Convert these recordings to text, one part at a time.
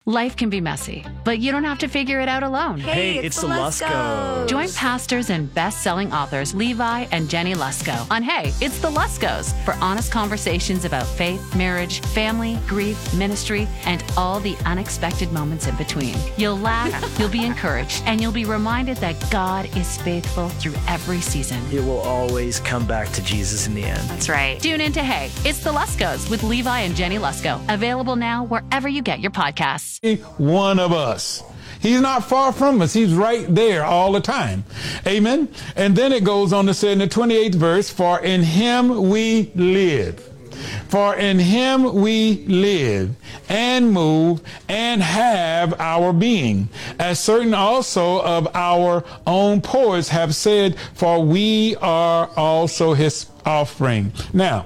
Life can be messy, but you don't have to figure it out alone. Hey, it's the Luskos. Join pastors and best-selling authors Levi and Jenny Lusko on Hey, It's the Luskos for honest conversations about faith, marriage, family, grief, ministry, and all the unexpected moments in between. You'll laugh, you'll be encouraged, and you'll be reminded that God is faithful through every season. It will always come back to Jesus in the end. That's right. Tune in to Hey, It's the Luskos with Levi and Jenny Lusko. Available now wherever you get your podcasts. One of us. He's not far from us. He's right there all the time. Amen. And then it goes on to say in the 28th verse, for in him we live. For in him we live and move and have our being. As certain also of our own poets have said, for we are also his offspring. Now,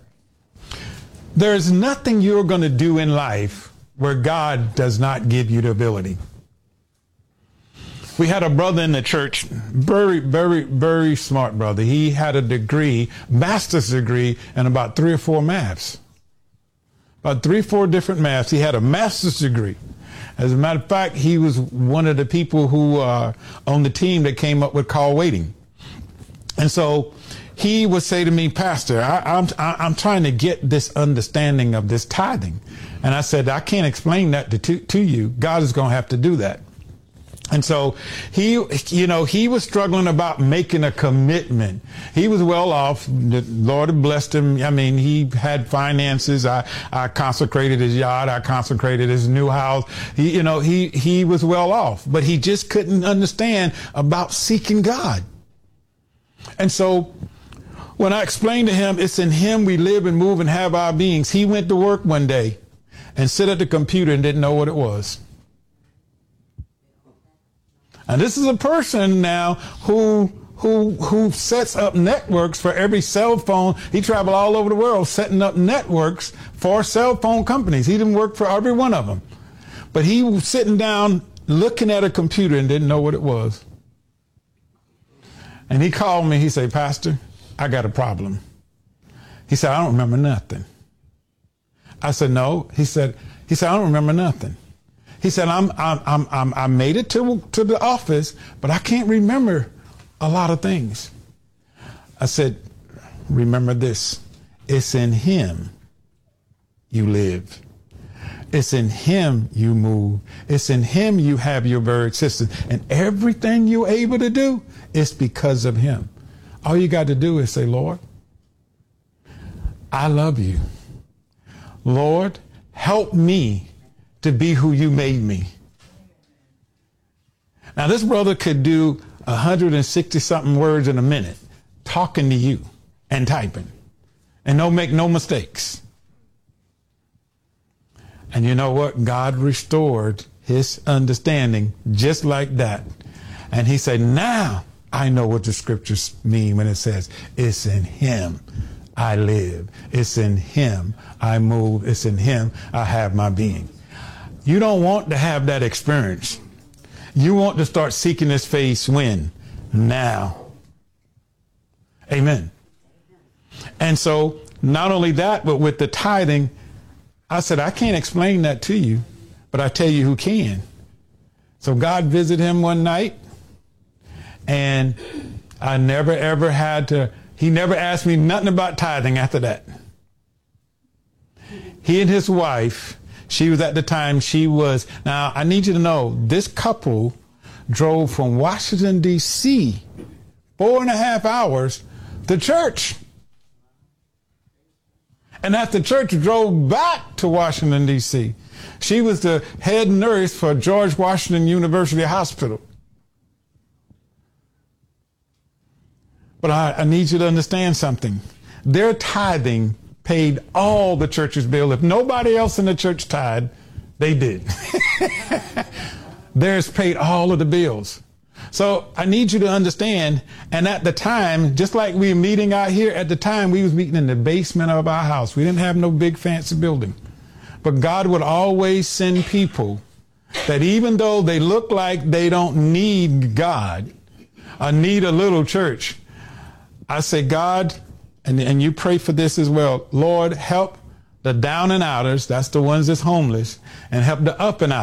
there's nothing you're going to do in life where God does not give you the ability. We had a brother in the church, very, very, very smart brother. He had a degree, master's degree, in about 3 or 4 maths. About 3 or 4 different maths. He had a master's degree. As a matter of fact, he was one of the people who on the team that came up with call waiting. And so he would say to me, Pastor, I'm trying to get this understanding of this tithing. And I said, I can't explain that to you. God is going to have to do that. And so he was struggling about making a commitment. He was well off. The Lord had blessed him. I mean, he had finances. I consecrated his yacht. I consecrated his new house. He was well off, but he just couldn't understand about seeking God. And so when I explained to him, it's in him we live and move and have our beings, he went to work one day and sit at the computer and didn't know what it was. And this is a person now who sets up networks for every cell phone. He traveled all over the world setting up networks for cell phone companies. He didn't work for every one of them. But he was sitting down looking at a computer and didn't know what it was. And he called me. He said, Pastor, I got a problem. He said, I don't remember nothing. I said, no. He said, I don't remember nothing. He said, I made it to the office, but I can't remember a lot of things. I said, remember this. It's in him you live. It's in him you move. It's in him you have your very existence. And everything you're able to do is because of him. All you got to do is say, Lord, I love you. Lord, help me to be who you made me. Now, this brother could do 160 something words in a minute talking to you and typing and make no mistakes. And you know what? God restored his understanding just like that. And he said, now I know what the scriptures mean when it says it's in him I live. It's in him I move. It's in him I have my being. You don't want to have that experience. You want to start seeking his face when? Now. Amen. And so not only that, but with the tithing, I said, I can't explain that to you, but I tell you who can. So God visited him one night, and I never ever had to, he never asked me nothing about tithing after that. He and his wife, she was at the time, now I need you to know, this couple drove from Washington, D.C., 4.5 hours to church. And after church, drove back to Washington, D.C. She was the head nurse for George Washington University Hospital. But I need you to understand something. Their tithing paid all the church's bill. If nobody else in the church tithed, they did. Theirs paid all of the bills. So I need you to understand, and at the time, just like we were meeting out here, at the time we was meeting in the basement of our house. We didn't have no big fancy building. But God would always send people that even though they look like they don't need God or need a little church, I say, God, and you pray for this as well, Lord, help the down and outers, that's the ones that's homeless, and help the up and out.